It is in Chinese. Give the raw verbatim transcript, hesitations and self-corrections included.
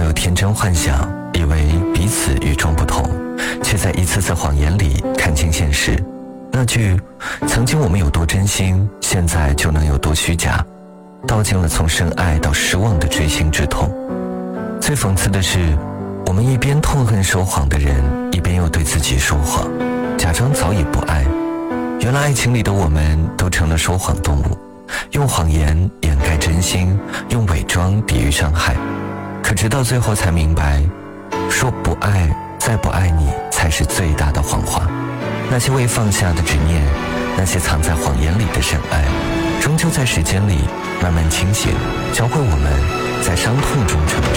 有天真幻想，以为彼此与众不同，却在一次次谎言里看清现实。那句曾经我们有多真心，现在就能有多虚假，道尽了从深爱到失望的锥心之痛。最讽刺的是，我们一边痛恨说谎的人，一边又对自己说谎，假装早已不爱。原来爱情里的我们都成了说谎动物，用谎言掩盖真心，用伪装抵御伤害。可直到最后才明白，说不爱再不爱你才是最大的谎话。那些未放下的执念，那些藏在谎言里的深爱，终究在时间里慢慢清醒，教会我们在伤痛中成长。